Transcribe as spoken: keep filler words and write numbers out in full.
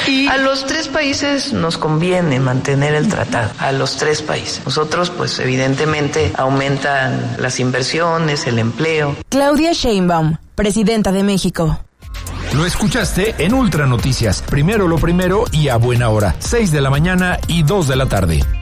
Y a los tres países nos conviene mantener el tratado, a los tres países. Nosotros, pues evidentemente, aumentan las inversiones, el empleo. Claudia Sheinbaum, presidenta de México. Lo escuchaste en Ultra Noticias. Primero lo primero y a buena hora. seis de la mañana y dos de la tarde.